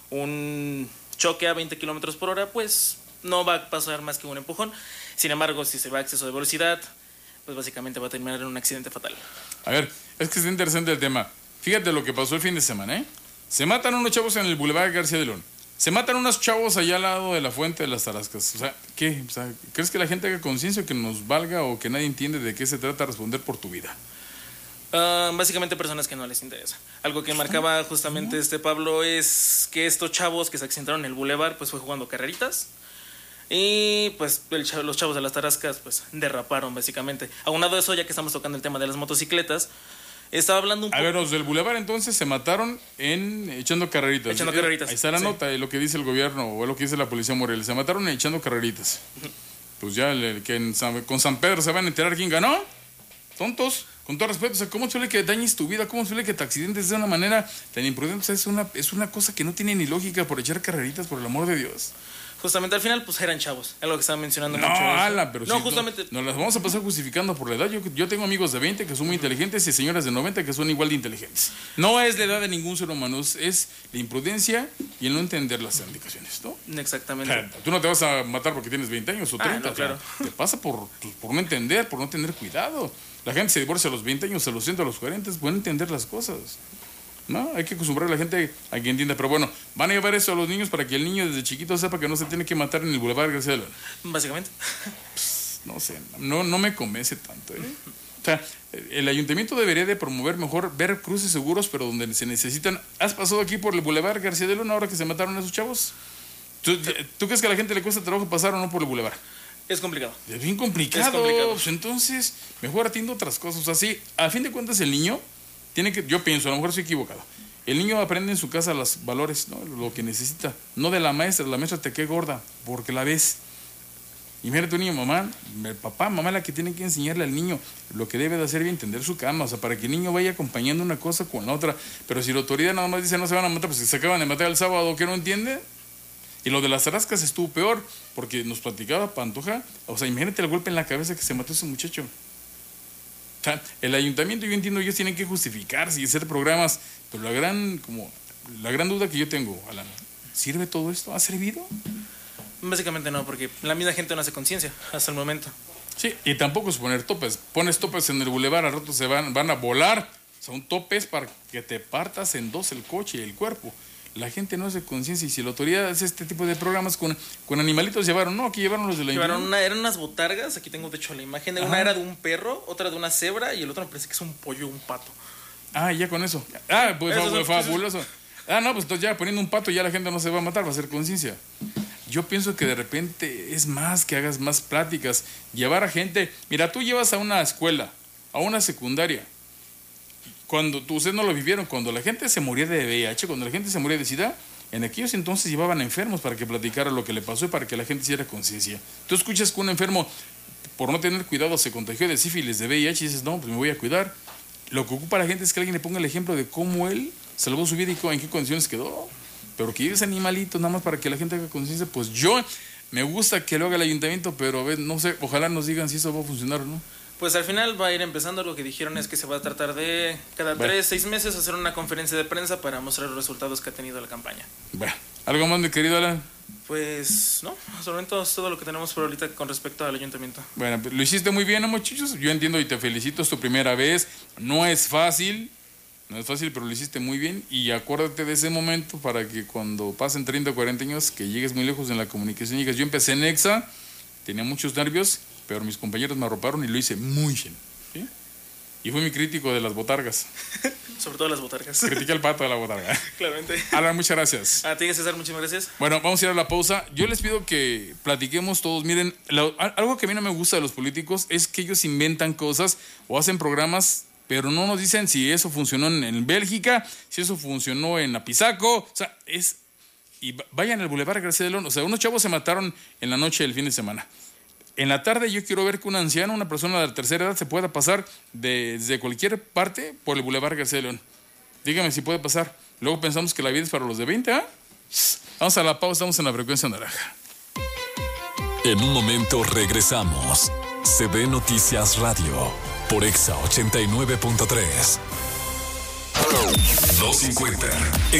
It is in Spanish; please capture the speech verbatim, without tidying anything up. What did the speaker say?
un choque a veinte kilómetros por hora, pues no va a pasar más que un empujón. Sin embargo, si se va a exceso de velocidad, pues básicamente va a terminar en un accidente fatal. A ver, es que está interesante el tema. Fíjate lo que pasó el fin de semana, ¿eh? Se matan unos chavos en el Boulevard García de León. Se matan unos chavos allá al lado de la Fuente de las Tarascas. O sea, ¿qué? O sea, ¿crees que la gente haga conciencia que nos valga o que nadie entiende de qué se trata responder por tu vida? Uh, básicamente personas que no les interesa. Algo que marcaba justamente este Pablo es que estos chavos que se accidentaron en el Boulevard pues fue jugando carreritas. Y pues el, los chavos de las Tarascas pues derraparon básicamente. Aunado a eso, ya que estamos tocando el tema de las motocicletas, estaba hablando un poco... A ver, los del Boulevard entonces se mataron en echando carreritas. Echando carreritas. Ahí está la sí. nota de lo que dice el gobierno o lo que dice la policía Morelia. Se mataron echando carreritas. Uh-huh. Pues ya el, que en San, con San Pedro se van a enterar quién ganó. Tontos. Con todo respeto, o sea, ¿cómo suele que dañes tu vida? ¿Cómo suele que te accidentes de una manera tan imprudente? O sea, es una, es una cosa que no tiene ni lógica por echar carreritas, por el amor de Dios. Justamente al final, pues eran chavos, es lo que estaban mencionando no, mucho. Ala, pero no, sí, justamente. No, nos las vamos a pasar justificando por la edad. Yo, yo tengo amigos de veinte que son muy inteligentes y señoras de noventa que son igual de inteligentes. No es la edad de ningún ser humano, es, es la imprudencia y el no entender las indicaciones, ¿no? Exactamente. Claro, tú no te vas a matar porque tienes veinte años o treinta. Ah, no, claro. Te pasa por, por no entender, por no tener cuidado. La gente se divorcia a los veinte años, a los cien, a los cuarenta, es bueno entender las cosas. No, hay que acostumbrar a la gente a que entienda. Pero bueno, van a llevar eso a los niños para que el niño desde chiquito sepa que no se tiene que matar en el Boulevard García de León. Básicamente. Pues, no sé, no, no me convence tanto, ¿eh? O sea, el ayuntamiento debería de promover mejor ver cruces seguros, pero donde se necesitan. ¿Has pasado aquí por el Boulevard García de León ahora que se mataron a esos chavos? ¿Tú, ¿Tú crees que a la gente le cuesta trabajo pasar o no por el Boulevard? Es complicado. Es bien complicado. Es complicado. Pues entonces, mejor atiendo otras cosas. O sea, sí, a fin de cuentas el niño tiene que, yo pienso, a lo mejor estoy equivocado. El niño aprende en su casa los valores, ¿no? Lo que necesita. No de la maestra, la maestra te queda gorda, porque la ves. Y mira tu niño, mamá, el papá, mamá la que tiene que enseñarle al niño lo que debe de hacer y entender su cama, o sea, para que el niño vaya acompañando una cosa con la otra. Pero si la autoridad nada más dice no se van a matar, pues si se acaban de matar el sábado, ¿qué no entiende? Y lo de las Tarascas estuvo peor, porque nos platicaba Pantoja, o sea, imagínate el golpe en la cabeza que se mató ese muchacho. O sea, el ayuntamiento, yo entiendo, ellos tienen que justificarse y hacer programas, pero la gran, como, la gran duda que yo tengo, Alan, ¿sirve todo esto? ¿Ha servido? Básicamente no, porque la misma gente no hace conciencia hasta el momento. Sí, y tampoco es poner topes. Pones topes en el bulevar, al rato se van, van a volar. O sea, un tope es para que te partas en dos el coche y el cuerpo. La gente no hace conciencia y si la autoridad hace este tipo de programas con, con animalitos, llevaron, no, aquí llevaron los de la Llevaron una, eran unas botargas, aquí tengo de hecho la imagen, una era de un perro, otra de una cebra y el otro me parece que es un pollo, un pato. Ah, ya con eso. Ah, pues eso, fue eso, fabuloso. Eso. Ah, no, pues entonces ya poniendo un pato ya la gente no se va a matar, va a hacer conciencia. Yo pienso que de repente es más que hagas más pláticas, llevar a gente, mira, tú llevas a una escuela, a una secundaria. Cuando tú, ustedes no lo vivieron, cuando la gente se moría de V I H, cuando la gente se moría de SIDA, en aquellos entonces llevaban enfermos para que platicara lo que le pasó y para que la gente hiciera conciencia. Tú escuchas que un enfermo, por no tener cuidado, se contagió de sífilis, de V I H, y dices, no, pues me voy a cuidar. Lo que ocupa la gente es que alguien le ponga el ejemplo de cómo él salvó su vida y en qué condiciones quedó. Pero que lleves animalitos nada más para que la gente haga conciencia, pues yo me gusta que lo haga el ayuntamiento, pero a ver, no sé, ojalá nos digan si eso va a funcionar o no. Pues al final va a ir empezando, lo que dijeron es que se va a tratar de cada bueno. tres, seis meses hacer una conferencia de prensa para mostrar los resultados que ha tenido la campaña. Bueno, ¿algo más, mi querido Alan? Pues no, hasta el momento es todo lo que tenemos por ahorita con respecto al ayuntamiento. Bueno, lo hiciste muy bien, ¿no, muchachos? Yo entiendo y te felicito, es tu primera vez, no es fácil, no es fácil, pero lo hiciste muy bien y acuérdate de ese momento para que cuando pasen treinta o cuarenta años, que llegues muy lejos en la comunicación, llegues. Yo empecé en Exa, tenía muchos nervios, pero mis compañeros me arroparon y lo hice muy bien, ¿sí? Y fui mi crítico de las botargas. Sobre todo las botargas. Critiqué al pato de la botarga. Claramente. Alan, muchas gracias. A ti, César, muchas gracias. Bueno, vamos a ir a la pausa. Yo les pido que platiquemos todos. Miren, lo, algo que a mí no me gusta de los políticos es que ellos inventan cosas o hacen programas, pero no nos dicen si eso funcionó en, en Bélgica, si eso funcionó en Apizaco. O sea, es... Y vayan al Boulevard García de León. O sea, unos chavos se mataron en la noche del fin de semana. En la tarde yo quiero ver que un anciano, una persona de la tercera edad, se pueda pasar de, desde cualquier parte por el Boulevard García de León. Dígame si puede pasar. Luego pensamos que la vida es para los de veinte, ¿ah? ¿eh? Vamos a la pausa, estamos en la frecuencia naranja. En un momento regresamos. C B Noticias Radio por Exa ochenta y nueve punto tres. doscientos cincuenta.